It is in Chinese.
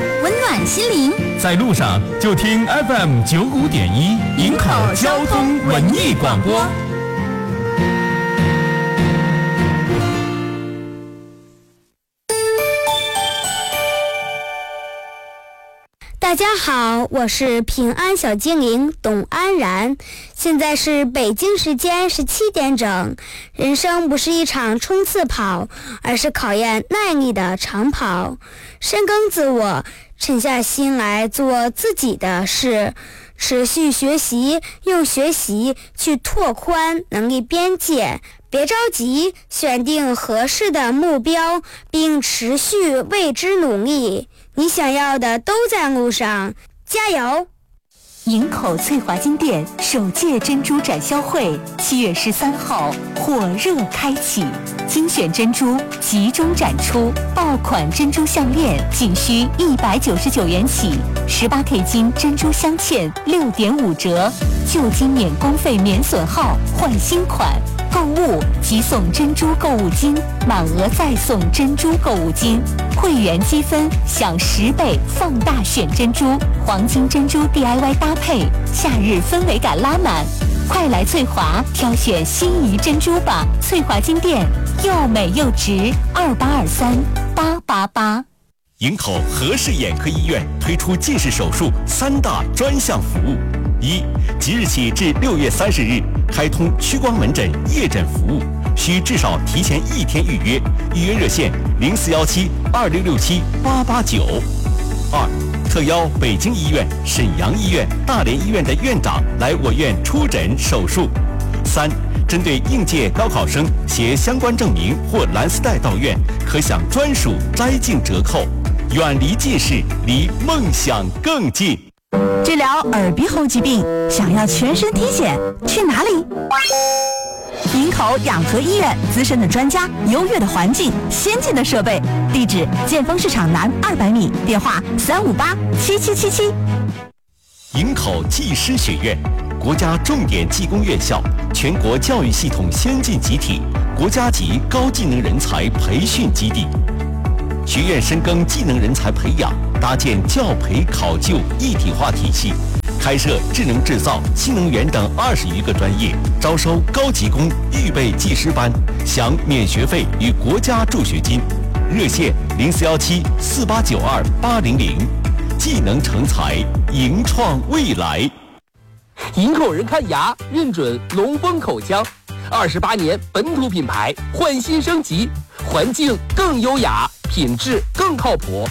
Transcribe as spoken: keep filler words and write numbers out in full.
温暖心灵。 在路上就听 F M 九五点一营口交通文艺广播。 大家好，我是平安小精灵董安然，现在是北京时间十七点整。人生不是一场冲刺跑，而是考验耐力的长跑。深耕自我，沉下心来做自己的事，持续学习，用学习去拓宽能力边界。别着急，选定合适的目标，并持续为之努力。你想要的都在路上，加油！ 营口翠华金店首届珍珠展销会七月十三号火热开启，精选珍珠集中展出，爆款珍珠项链仅需一百九十九元起，十八 K 金珍珠镶嵌六点五折，旧金免工费免损耗换新款。购物即送珍珠购物金，满额再送珍珠购物金，会员积分享十倍放大选珍珠，黄金珍珠 D I Y 搭配，夏日氛围感拉满。快来翠华挑选心仪珍珠吧！翠华金店又美又值，二八二三八八八。 营口和氏眼科医院推出近视手术三大专项服务：一、即日起至六月三十日开通屈光门诊夜诊服务，需至少提前一天预约，预约热线零四幺七二六六七八八九。二、特邀北京医院、沈阳医院、大连医院的院长来我院出诊手术。三、针对应届高考生携相关证明或蓝丝带到院，可享专属摘镜折扣。远离近视，离梦想更近。 治疗耳鼻喉疾病，想要全身体检，去哪里？营口养和医院，资深的专家，优越的环境，先进的设备。地址：建丰市场南二百米，电话三五八七七七七。 营口技师学院，国家重点技工院校，全国教育系统先进集体，国家级高技能人才培训基地。学院深耕技能人才培养，搭建教培考就一体化体系，开设智能制造、新能源等二十余个专业，招收高级工预备技师班，享免学费与国家助学金。热线零四幺七四八九二八零零。技能成才，营创未来。 营口人看牙认准龙丰口腔，二十八年本土品牌，焕新升级，环境更优雅，品质更靠谱。